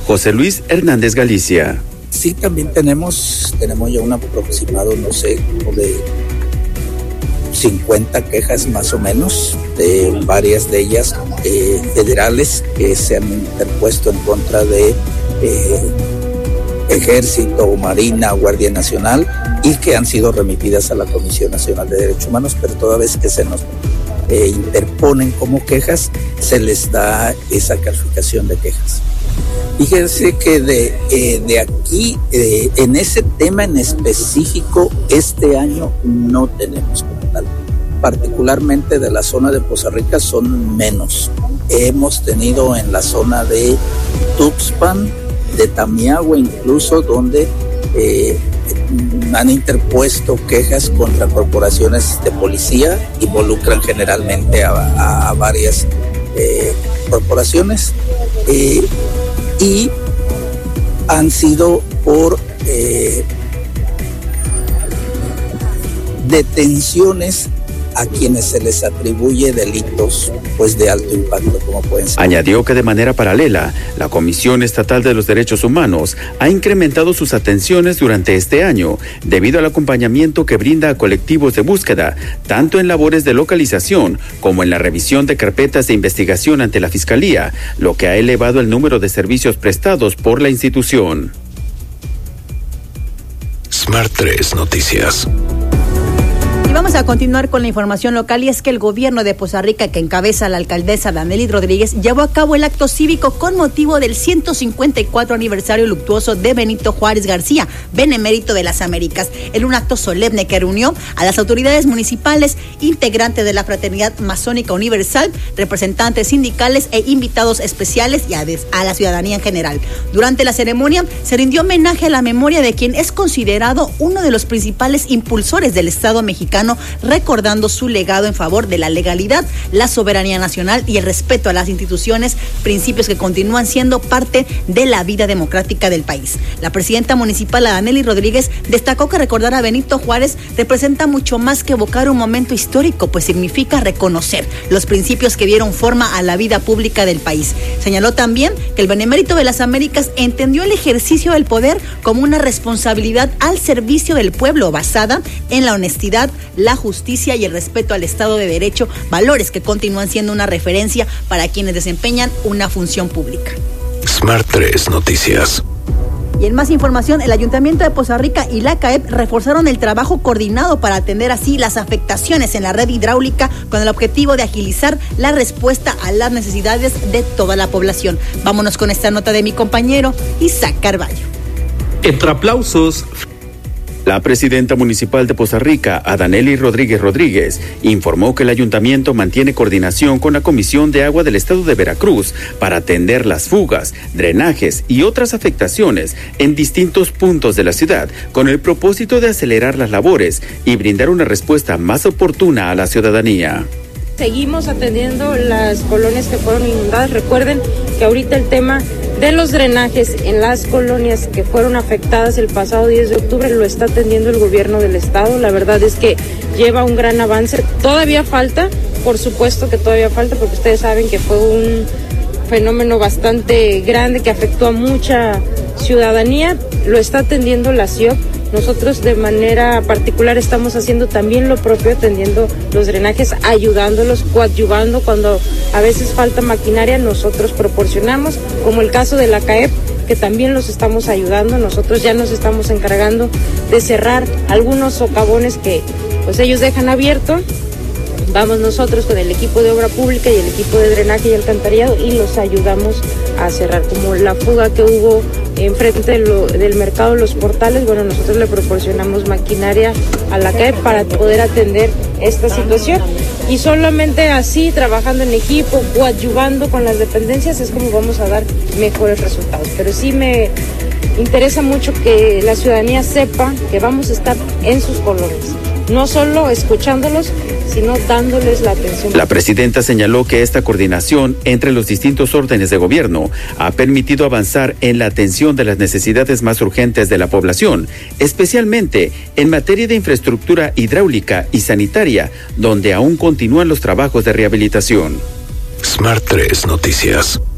José Luis Hernández Galicia. Sí, también tenemos ya un aproximado, no sé, como de 50 quejas más o menos, de varias de ellas federales que se han interpuesto en contra de Ejército, Marina, Guardia Nacional, y que han sido remitidas a la Comisión Nacional de Derechos Humanos, pero toda vez que se nos interponen como quejas, se les da esa calificación de quejas. Fíjense que de aquí, en ese tema en específico, este año no tenemos como tal. Particularmente de la zona de Poza Rica son menos. Hemos tenido en la zona de Tuxpan, de Tamiahua incluso, donde han interpuesto quejas contra corporaciones de policía, involucran generalmente a varias corporaciones, y han sido por detenciones a quienes se les atribuye delitos pues de alto impacto, como pueden ser. Añadió que de manera paralela, la Comisión Estatal de los Derechos Humanos ha incrementado sus atenciones durante este año, debido al acompañamiento que brinda a colectivos de búsqueda, tanto en labores de localización como en la revisión de carpetas de investigación ante la Fiscalía, lo que ha elevado el número de servicios prestados por la institución. Smart 3 Noticias. Y vamos a continuar con la información local, y es que el gobierno de Poza Rica, que encabeza la alcaldesa Danely Rodríguez, llevó a cabo el acto cívico con motivo del 154 aniversario luctuoso de Benito Juárez García, benemérito de las Américas, en un acto solemne que reunió a las autoridades municipales, integrantes de la Fraternidad Masónica Universal, representantes sindicales e invitados especiales, y a la ciudadanía en general. Durante la ceremonia se rindió homenaje a la memoria de quien es considerado uno de los principales impulsores del Estado mexicano, recordando su legado en favor de la legalidad, la soberanía nacional y el respeto a las instituciones, principios que continúan siendo parte de la vida democrática del país. La presidenta municipal, Danely Rodríguez, destacó que recordar a Benito Juárez representa mucho más que evocar un momento histórico, pues significa reconocer los principios que dieron forma a la vida pública del país. Señaló también que el benemérito de las Américas entendió el ejercicio del poder como una responsabilidad al servicio del pueblo, basada en la honestidad, la justicia y el respeto al Estado de Derecho, valores que continúan siendo una referencia para quienes desempeñan una función pública. Smart 3 Noticias. Y en más información, el Ayuntamiento de Poza Rica y la CAEP reforzaron el trabajo coordinado para atender así las afectaciones en la red hidráulica, con el objetivo de agilizar la respuesta a las necesidades de toda la población. Vámonos con esta nota de mi compañero Isaac Carballo. Entre aplausos, la presidenta municipal de Poza Rica, Danely Rodríguez, informó que el ayuntamiento mantiene coordinación con la Comisión de Agua del Estado de Veracruz para atender las fugas, drenajes y otras afectaciones en distintos puntos de la ciudad, con el propósito de acelerar las labores y brindar una respuesta más oportuna a la ciudadanía. Seguimos atendiendo las colonias que fueron inundadas. Recuerden que ahorita el tema de los drenajes en las colonias que fueron afectadas el pasado 10 de octubre lo está atendiendo el gobierno del estado. La verdad es que lleva un gran avance. Todavía falta, por supuesto que todavía falta, porque ustedes saben que fue un fenómeno bastante grande que afectó a mucha ciudadanía. Lo está atendiendo la CIOP. Nosotros de manera particular estamos haciendo también lo propio, atendiendo los drenajes, ayudándolos, coadyuvando cuando a veces falta maquinaria, nosotros proporcionamos, como el caso de la CAEP, que también los estamos ayudando. Nosotros ya nos estamos encargando de cerrar algunos socavones que pues ellos dejan abierto. Vamos nosotros con el equipo de obra pública y el equipo de drenaje y alcantarillado y los ayudamos a cerrar, como la fuga que hubo enfrente del mercado Los Portales. Bueno, nosotros le proporcionamos maquinaria a la CAEP para poder atender esta situación, y solamente así, trabajando en equipo, coadyuvando con las dependencias, es como vamos a dar mejores resultados. Pero sí me interesa mucho que la ciudadanía sepa que vamos a estar en sus colonias, no solo escuchándolos, sino dándoles la atención. La presidenta señaló que esta coordinación entre los distintos órdenes de gobierno ha permitido avanzar en la atención de las necesidades más urgentes de la población, especialmente en materia de infraestructura hidráulica y sanitaria, donde aún continúan los trabajos de rehabilitación. Smart 3 Noticias.